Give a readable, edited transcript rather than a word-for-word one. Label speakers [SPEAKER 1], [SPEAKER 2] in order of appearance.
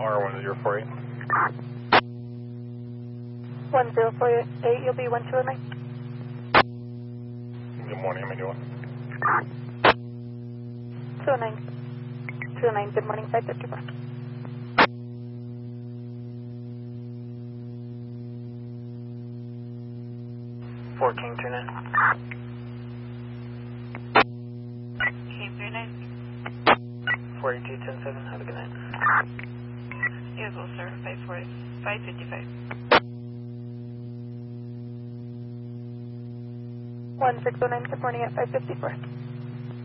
[SPEAKER 1] R1048.
[SPEAKER 2] 1048, you'll be 1209.
[SPEAKER 1] Good morning, how are you doing?
[SPEAKER 2] 209. 209, good morning, 554.
[SPEAKER 3] King 29.
[SPEAKER 4] King 39.
[SPEAKER 3] 4210-7, have a good night.
[SPEAKER 4] You as well, sir. 555.
[SPEAKER 2] 1609, good morning at 554.